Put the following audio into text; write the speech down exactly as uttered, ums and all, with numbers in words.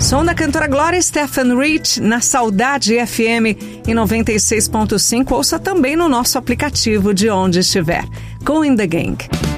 Som da cantora Gloria Stefan Rich na Saudade F M em noventa e seis ponto cinco. Ouça também no nosso aplicativo de onde estiver. Cool in the Gang.